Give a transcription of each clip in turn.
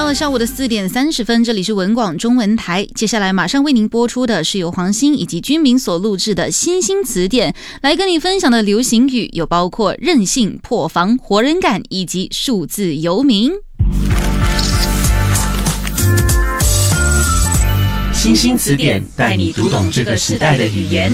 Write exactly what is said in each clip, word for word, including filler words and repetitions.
了下午的四点三十分，这里是文广中文台。接下来马上为您播出的是由黄鑫以及军民所录制的新兴词典，来跟你分享的流行语有包括韧性、破防、活人感以及数字游民。 新兴词典带你读懂这个时代的语言。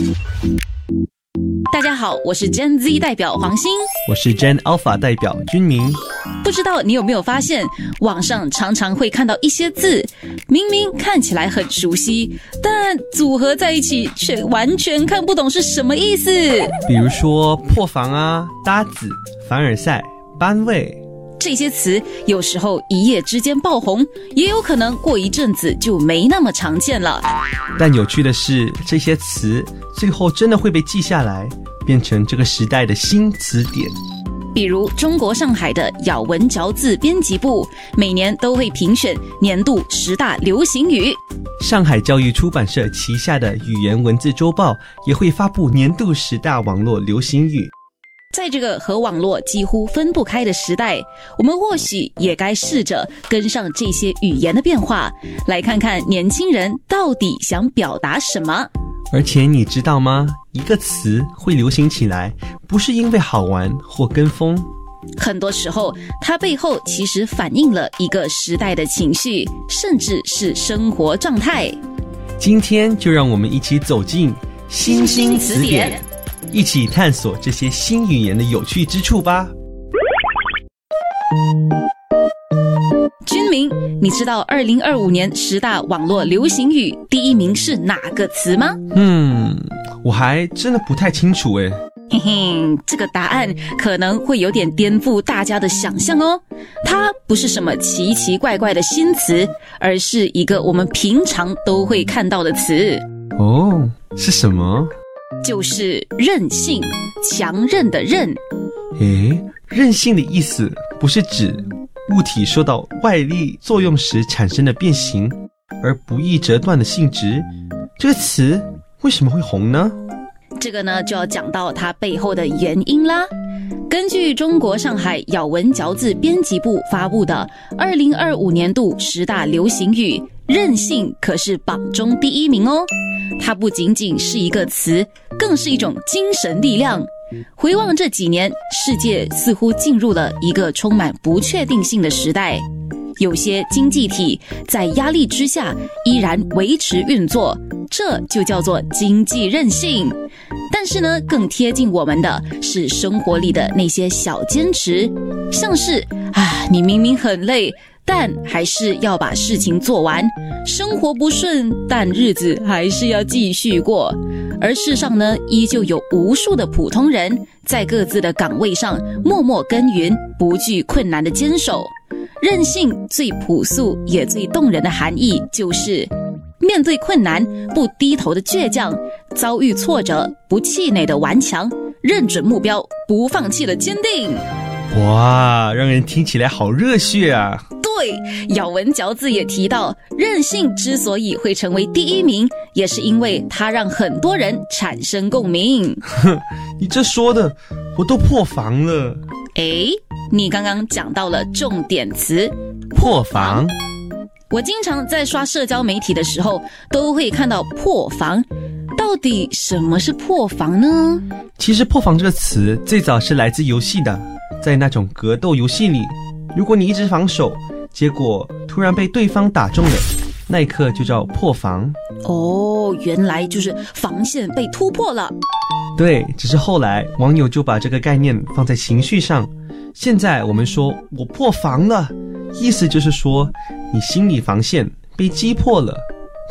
大家好，我是 Gen Z 代表黄鑫， 我是 Gen Alpha 代表军民。 不知道你有没有发现，网上常常会看到一些字，明明看起来很熟悉，但组合在一起却完全看不懂是什么意思。 比如说破防啊、搭子、凡尔赛、班位。 这些词有时候一夜之间爆红，也有可能过一阵子就没那么常见了。 但有趣的是，这些词最后真的会被记下来，变成这个时代的新词典。 比如中国上海的咬文嚼字编辑部每年都会评选年度十大流行语， 上海教育出版社旗下的语言文字周报也会发布年度十大网络流行语。 在这个和网络几乎分不开的时代，我们或许也该试着跟上这些语言的变化，来看看年轻人到底想表达什么。 而且你知道吗？一个词会流行起来，不是因为好玩或跟风， 很多时候它背后其实反映了一个时代的情绪，甚至是生活状态。 今天就让我们一起走进新兴词典，一起探索这些新语言的有趣之处吧。军民， 你知道二零二五年十大网络流行语第一名是哪个词吗？ 嗯，我还真的不太清楚诶。 嘿嘿，这个答案可能会有点颠覆大家的想象哦。它不是什么奇奇怪怪的新词，而是一个我们平常都会看到的词。 哦，是什么？ 就是韧性，强韧的韧。 诶，韧性的意思不是指物体受到外力作用时产生的变形而不易折断的性质，这个词为什么会红呢？ 这个呢就要讲到它背后的原因啦。根据中国上海咬文嚼字编辑部发布的二零二五年度十大流行语，韧性可是榜中第一名哦。它不仅仅是一个词，更是一种精神力量。回望这几年，世界似乎进入了一个充满不确定性的时代，有些经济体在压力之下依然维持运作，这就叫做经济韧性。但是呢，更贴近我们的是生活里的那些小坚持，像是啊，你明明很累，但还是要把事情做完，生活不顺，但日子还是要继续过。而世上呢，依旧有无数的普通人在各自的岗位上默默耕耘，不惧困难的坚守。韧性最朴素也最动人的含义就是面对困难不低头的倔强，遭遇挫折不气馁的顽强，认准目标不放弃的坚定。 哇，让人听起来好热血啊！ 对，咬文嚼字也提到，韧性之所以会成为第一名，也是因为它让很多人产生共鸣。 哼，你这说的我都破防了。 诶，你刚刚讲到了重点词破防。 我经常在刷社交媒体的时候都会看到破防，到底什么是破防呢？ 其实破防这个词最早是来自游戏的，在那种格斗游戏里，如果你一直防守，结果突然被对方打中了，那一刻就叫破防。 哦，原来就是防线被突破了。 对，只是后来网友就把这个概念放在情绪上，现在我们说我破防了，意思就是说你心理防线被击破了，